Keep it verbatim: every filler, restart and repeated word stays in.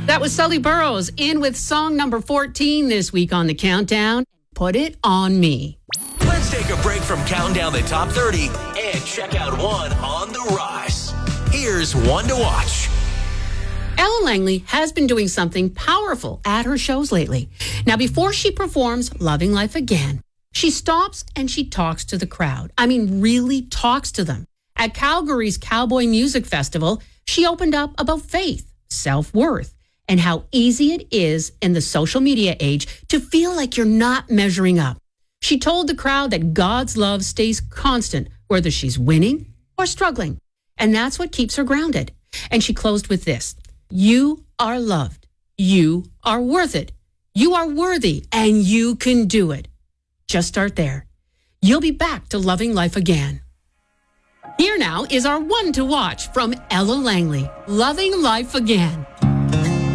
That was Sully Burrows in with song number fourteen this week on the Countdown. Put It On Me. Let's take a break from counting down the top thirty and check out one on the rise. Here's one to watch. Ella Langley has been doing something powerful at her shows lately. Now, before she performs Loving Life Again, she stops and she talks to the crowd. I mean, really talks to them. At Calgary's Cowboy Music Festival, she opened up about faith, self-worth, and how easy it is in the social media age to feel like you're not measuring up. She told the crowd that God's love stays constant, whether she's winning or struggling. And that's what keeps her grounded. And she closed with this: you are loved. You are worth it. You are worthy, and you can do it. Just start there. You'll be back to loving life again. Here now is our one to watch from Ella Langley, Loving Life Again.